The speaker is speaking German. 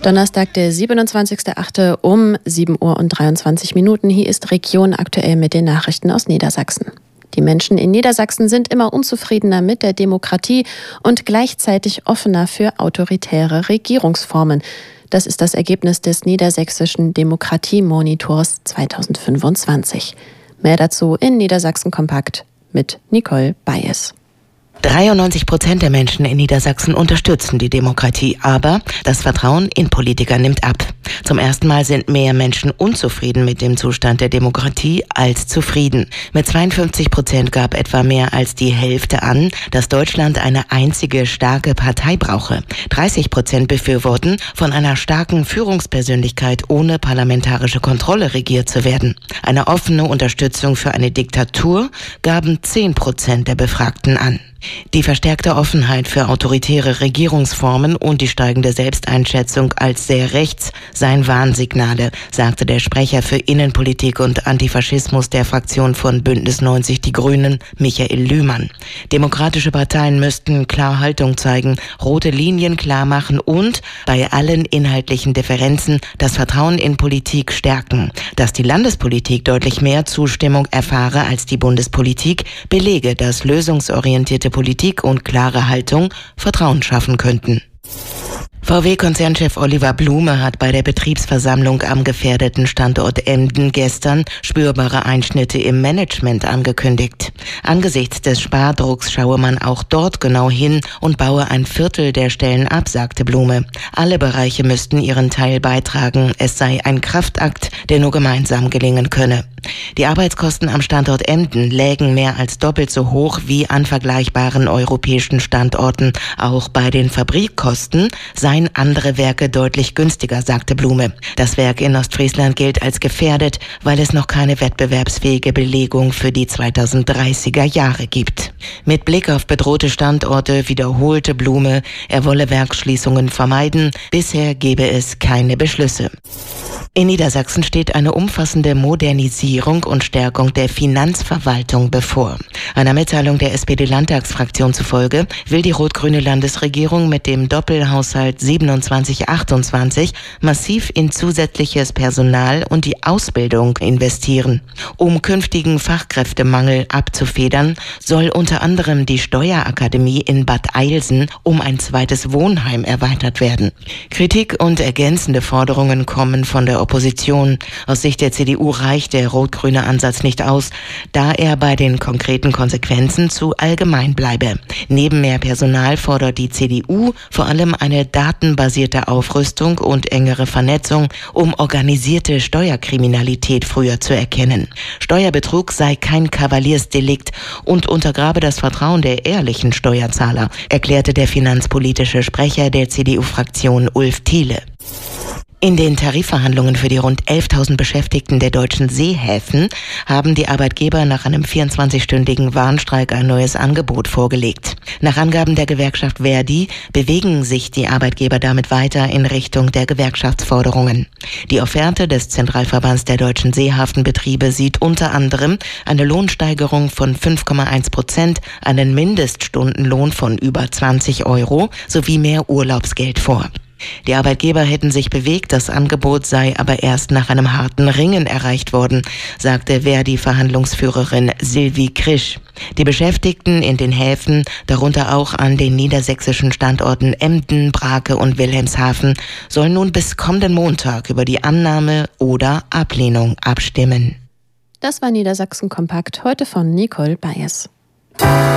Donnerstag, der 27.08. um 7:23 Uhr. Hier ist Region aktuell mit den Nachrichten aus Niedersachsen. Die Menschen in Niedersachsen sind immer unzufriedener mit der Demokratie und gleichzeitig offener für autoritäre Regierungsformen. Das ist das Ergebnis des Niedersächsischen Demokratiemonitors 2025. Mehr dazu in Niedersachsen Kompakt mit Nicole Bayes. 93% der Menschen in Niedersachsen unterstützen die Demokratie, aber das Vertrauen in Politiker nimmt ab. Zum ersten Mal sind mehr Menschen unzufrieden mit dem Zustand der Demokratie als zufrieden. Mit 52% gab etwa mehr als die Hälfte an, dass Deutschland eine einzige starke Partei brauche. 30% befürworten, von einer starken Führungspersönlichkeit ohne parlamentarische Kontrolle regiert zu werden. Eine offene Unterstützung für eine Diktatur gaben 10% der Befragten an. Die verstärkte Offenheit für autoritäre Regierungsformen und die steigende Selbsteinschätzung als sehr rechts seien Warnsignale, sagte der Sprecher für Innenpolitik und Antifaschismus der Fraktion von Bündnis 90 Die Grünen, Michael Lühmann. Demokratische Parteien müssten klar Haltung zeigen, rote Linien klar machen und bei allen inhaltlichen Differenzen das Vertrauen in Politik stärken. Dass die Landespolitik deutlich mehr Zustimmung erfahre als die Bundespolitik, belege, dass lösungsorientierte Politik und klare Haltung Vertrauen schaffen könnten. VW-Konzernchef Oliver Blume hat bei der Betriebsversammlung am gefährdeten Standort Emden gestern spürbare Einschnitte im Management angekündigt. Angesichts des Spardrucks schaue man auch dort genau hin und baue 1/4 der Stellen ab, sagte Blume. Alle Bereiche müssten ihren Teil beitragen. Es sei ein Kraftakt, der nur gemeinsam gelingen könne. Die Arbeitskosten am Standort Emden lägen mehr als doppelt so hoch wie an vergleichbaren europäischen Standorten. Auch bei den Fabrikkosten seien andere Werke deutlich günstiger, sagte Blume. Das Werk in Ostfriesland gilt als gefährdet, weil es noch keine wettbewerbsfähige Belegung für die 2030er Jahre gibt. Mit Blick auf bedrohte Standorte wiederholte Blume, er wolle Werksschließungen vermeiden. Bisher gebe es keine Beschlüsse. In Niedersachsen steht eine umfassende Modernisierung und Stärkung der Finanzverwaltung bevor. Einer Mitteilung der SPD-Landtagsfraktion zufolge will die rot-grüne Landesregierung mit dem Doppelhaushalt 27/28 massiv in zusätzliches Personal und die Ausbildung investieren. Um künftigen Fachkräftemangel abzufedern, soll unter anderem die Steuerakademie in Bad Eilsen um ein zweites Wohnheim erweitert werden. Kritik und ergänzende Forderungen kommen von der Opposition. Aus Sicht der CDU reicht der rot-grüne Ansatz nicht aus, da er bei den konkreten Konsequenzen zu allgemein bleibe. Neben mehr Personal fordert die CDU vor allem eine datenbasierte Aufrüstung und engere Vernetzung, um organisierte Steuerkriminalität früher zu erkennen. Steuerbetrug sei kein Kavaliersdelikt und untergrabe das Vertrauen der ehrlichen Steuerzahler, erklärte der finanzpolitische Sprecher der CDU-Fraktion Ulf Thiele. In den Tarifverhandlungen für die rund 11.000 Beschäftigten der deutschen Seehäfen haben die Arbeitgeber nach einem 24-stündigen Warnstreik ein neues Angebot vorgelegt. Nach Angaben der Gewerkschaft Verdi bewegen sich die Arbeitgeber damit weiter in Richtung der Gewerkschaftsforderungen. Die Offerte des Zentralverbands der deutschen Seehafenbetriebe sieht unter anderem eine Lohnsteigerung von 5,1%, einen Mindeststundenlohn von über 20 € sowie mehr Urlaubsgeld vor. Die Arbeitgeber hätten sich bewegt, das Angebot sei aber erst nach einem harten Ringen erreicht worden, sagte Verdi-Verhandlungsführerin Sylvie Krisch. Die Beschäftigten in den Häfen, darunter auch an den niedersächsischen Standorten Emden, Brake und Wilhelmshaven, sollen nun bis kommenden Montag über die Annahme oder Ablehnung abstimmen. Das war Niedersachsen Kompakt, heute von Nicole Bayes.